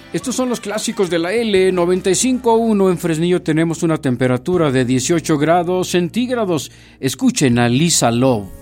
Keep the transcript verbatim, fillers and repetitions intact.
Estos son los clásicos de la L noventa y cinco punto uno. En Fresnillo tenemos una temperatura de dieciocho grados centígrados. Escuchen a Lisa Love.